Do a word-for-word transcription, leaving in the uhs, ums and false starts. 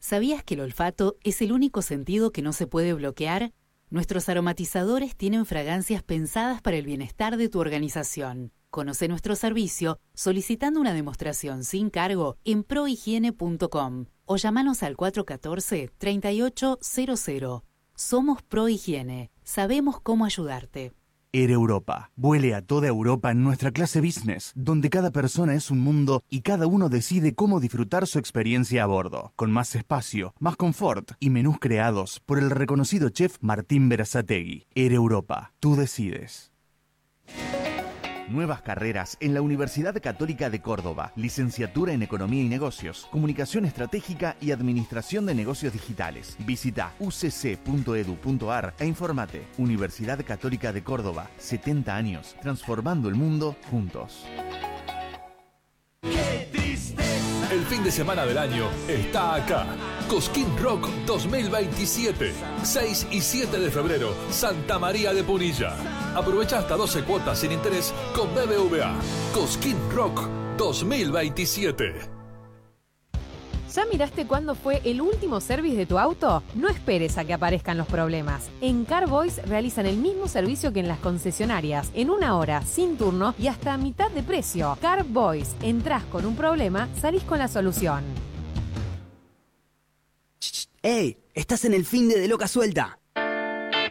¿Sabías que el olfato es el único sentido que no se puede bloquear? Nuestros aromatizadores tienen fragancias pensadas para el bienestar de tu organización. Conoce nuestro servicio solicitando una demostración sin cargo en prohigiene punto com o llámanos al cuatro uno cuatro, tres ocho cero cero. Somos Prohigiene. Sabemos cómo ayudarte. Air Europa. Vuele a toda Europa en nuestra clase business, donde cada persona es un mundo y cada uno decide cómo disfrutar su experiencia a bordo, con más espacio, más confort y menús creados por el reconocido chef Martín Berazategui. Air Europa. Tú decides. Nuevas carreras en la Universidad Católica de Córdoba. Licenciatura en Economía y Negocios, Comunicación Estratégica y Administración de Negocios Digitales. Visita u c c punto e d u punto a r e infórmate. Universidad Católica de Córdoba. setenta años. Transformando el mundo juntos. El fin de semana del año está acá. Cosquín Rock dos mil veintisiete. seis y siete de febrero, Santa María de Punilla. Aprovecha hasta doce cuotas sin interés con B B V A. Cosquín Rock dos mil veintisiete. ¿Ya miraste cuándo fue el último service de tu auto? No esperes a que aparezcan los problemas. En Carboys realizan el mismo servicio que en las concesionarias, en una hora, sin turno y hasta a mitad de precio. Carboys, entrás con un problema, salís con la solución. ¡Ey! Estás en el fin de De Loca Suelta.